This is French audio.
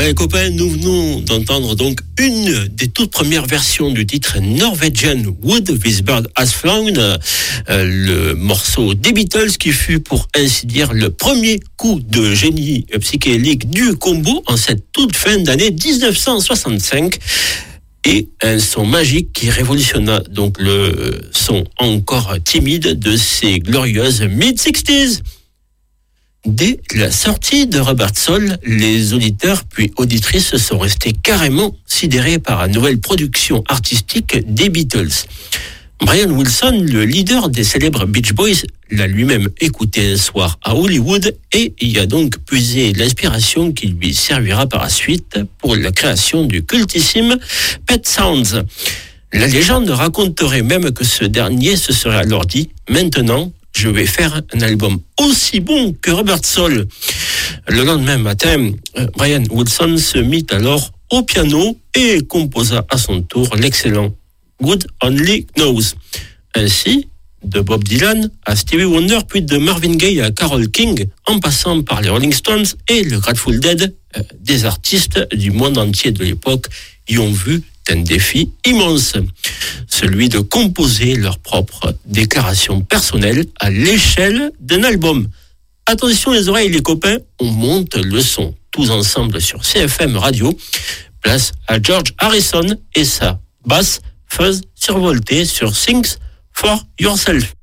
Voilà les copains, nous venons d'entendre donc une des toutes premières versions du titre Norwegian Wood, This Bird Has Flown, le morceau des Beatles qui fut pour ainsi dire le premier coup de génie psychédélique du combo en cette toute fin d'année 1965. Et un son magique qui révolutionna donc le son encore timide de ces glorieuses mid-60s. Dès la sortie de Rubber Soul, les auditeurs puis auditrices sont restés carrément sidérés par la nouvelle production artistique des Beatles. Brian Wilson, le leader des célèbres Beach Boys, l'a lui-même écouté un soir à Hollywood et y a donc puisé l'inspiration qui lui servira par la suite pour la création du cultissime Pet Sounds. La légende raconterait même que ce dernier se serait alors dit « Maintenant, je vais faire un album aussi bon que Rubber Soul ». Le lendemain matin, Brian Wilson se mit alors au piano et composa à son tour l'excellent Good Only Knows. Ainsi, de Bob Dylan à Stevie Wonder, puis de Marvin Gaye à Carole King, en passant par les Rolling Stones et le Grateful Dead, des artistes du monde entier de l'époque y ont vu un défi immense, celui de composer leur propre déclaration personnelle à l'échelle d'un album. Attention les oreilles les copains, on monte le son, tous ensemble sur CFM Radio. Place à George Harrison et sa basse fuzz survoltée sur Things for Yourself.